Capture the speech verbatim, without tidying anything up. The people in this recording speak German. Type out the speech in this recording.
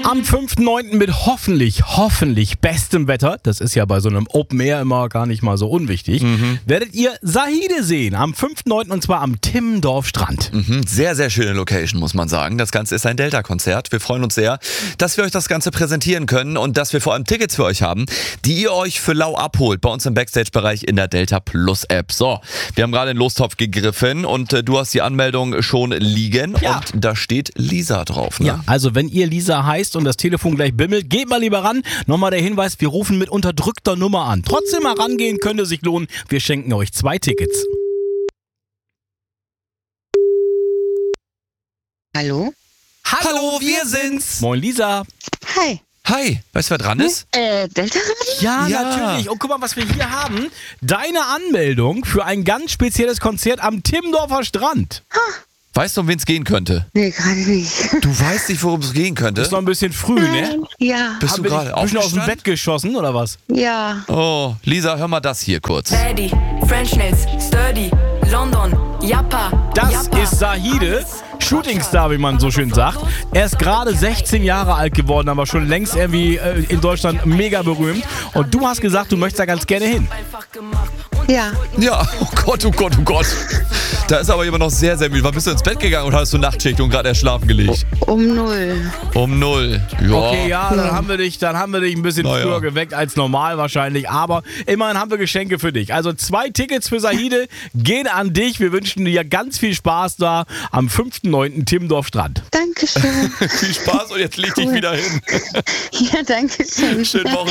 Am fünften neunten mit hoffentlich, hoffentlich bestem Wetter, das ist ja bei so einem Open Air immer gar nicht mal so unwichtig, mhm. werdet ihr Zahide sehen am fünften neunten und zwar am Timmendorf Strand. Mhm, sehr, sehr schöne Location, muss man sagen. Das Ganze ist ein Delta-Konzert. Wir freuen uns sehr, dass wir euch das Ganze präsentieren können und dass wir vor allem Tickets für euch haben, die ihr euch für lau abholt bei uns im Backstage-Bereich in der Delta Plus App. So, wir haben gerade in den Lostopf gegriffen und äh, du hast die Anmeldung schon liegen ja. und da steht Lisa drauf. Ne? Ja, also wenn ihr Lisa heißt und das Telefon gleich bimmelt, geht mal lieber ran. Nochmal der Hinweis, wir rufen mit unterdrückter Nummer an. Trotzdem mal rangehen, könnte sich lohnen. Wir schenken euch zwei Tickets. Hallo? Hallo, wir sind's! Moin Lisa. Hi. Hi, weißt du, wer dran ist? Äh, Delta Radio? Ja, Ja. natürlich. Und guck mal, was wir hier haben. Deine Anmeldung für ein ganz spezielles Konzert am Timmendorfer Strand. Weißt du, um wen es gehen könnte? Nee, gerade nicht. Du weißt nicht, worum es gehen könnte? Ist noch ein bisschen früh, ne? Ja. Bist Haben du wir gerade dich ein bisschen aus dem aufgestanden? Bett geschossen, oder was? Ja. Oh, Lisa, hör mal das hier kurz. Daddy, French Nails, Sturdy, London, Jappa. Das Jappa. ist Zahide, Shootingstar, wie man so schön sagt. Er ist gerade sechzehn Jahre alt geworden, aber schon längst irgendwie äh, in Deutschland mega berühmt. Und du hast gesagt, du möchtest da ganz gerne hin. Ja. Ja, oh Gott, oh Gott, oh Gott. Da ist aber jemand noch sehr, sehr müde. Wann bist du ins Bett gegangen und hast du Nachtschicht und gerade erst schlafen gelegt? Um null. Um null. Ja. Okay, ja, dann haben wir dich, dann haben wir dich ein bisschen Na ja. früher geweckt als normal wahrscheinlich. Aber immerhin haben wir Geschenke für dich. Also zwei Tickets für Zahide gehen an dich. Wir wünschen dir ganz viel Spaß da am fünften neunten Timmendorf Strand. Dankeschön. Viel Spaß und jetzt leg dich wieder hin. Ja, danke schön. Schönen Wochen.